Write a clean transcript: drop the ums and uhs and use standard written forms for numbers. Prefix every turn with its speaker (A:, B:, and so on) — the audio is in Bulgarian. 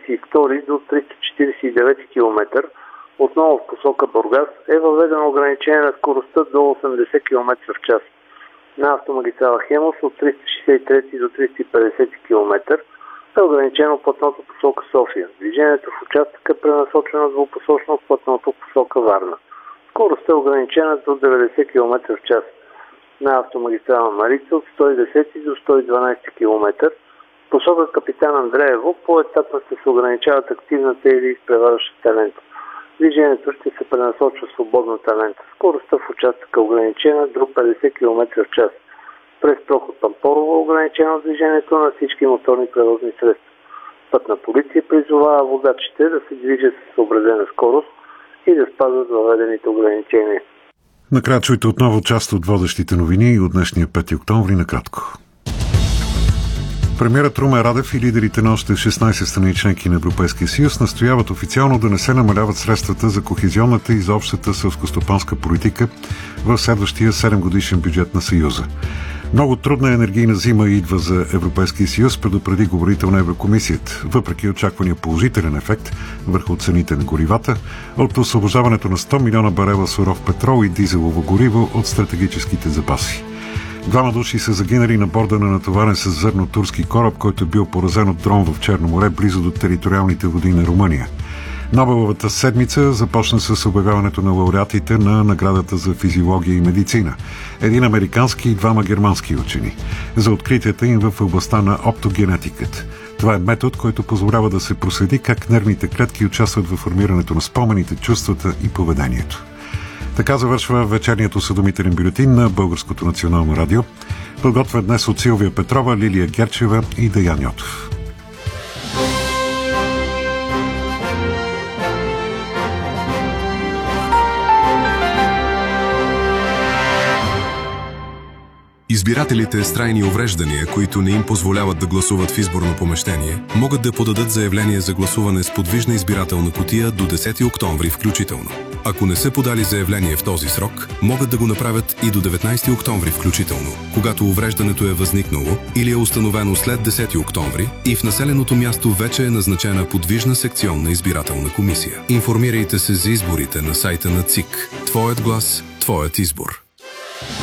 A: 342 до 349 км, отново в посока Бургас, е въведено ограничение на скоростта до 80 км в час. На автомагистрала Хемус от 363 до 350 км е ограничено платното в посока София. Движението в участъка е пренасочено двупосочно в платното в посока Варна. Скоростта е ограничена до 90 км в час. На автомагистрала Марица от 110 до 112 км в посока Капитан Андреево по-етапно ще се ограничават активната или изпреварващата лента. Движението ще се пренасочва свободната лента. Скоростта в участъка е ограничена до 50 км в час. През проход Пампорово е ограничено движението на всички моторни превозни средства. Пътна полиция призовава водачите да се движат с съобразена скорост и да спазват въведените ограничения.
B: Накрая чуйте отново част от водещите новини от днешния 5 октомври накратко. Премиерът Румен Радев и лидерите на още 16 страни членки на Европейския съюз настояват официално да не се намаляват средствата за кохезионната и за общата селскостопанска политика в следващия 7-годишен бюджет на Съюза. Много трудна енергийна зима идва за Европейския съюз, предупреди говорител на Еврокомисията, въпреки очаквания положителен ефект върху цените на горивата от освобождаването на 100 милиона барела суров петрол и дизелово гориво от стратегическите запаси. 2 души са загинали на борда на натоварен с зърно турски кораб, който е бил поразен от дрон в Черно море, близо до териториалните води на Румъния. Нобеловата седмица започна с обявяването на лауреатите на наградата за физиология и медицина. 1 американски и 2 германски учени за откритията им в областта на оптогенетиката. Това е метод, който позволява да се проследи как нервните клетки участват в формирането на спомените, чувствата и поведението. Така завършва вечерният осведомителен бюлетин на Българското национално радио. Подготвен днес от Силвия Петрова, Лилия Герчева и Даян Йотов.
C: Избирателите с трайни увреждания, които не им позволяват да гласуват в изборно помещение, могат да подадат заявление за гласуване с подвижна избирателна кутия до 10 октомври включително. Ако не са подали заявление в този срок, могат да го направят и до 19 октомври включително, когато увреждането е възникнало или е установено след 10 октомври и в населеното място вече е назначена подвижна секционна избирателна комисия. Информирайте се за изборите на сайта на ЦИК. Твоят глас, твоят избор.